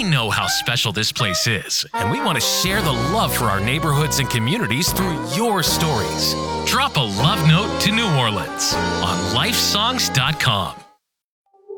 know how special this place is, and we want to share the love for our neighborhoods and communities through your stories. Drop a love note to New Orleans on lifesongs.com.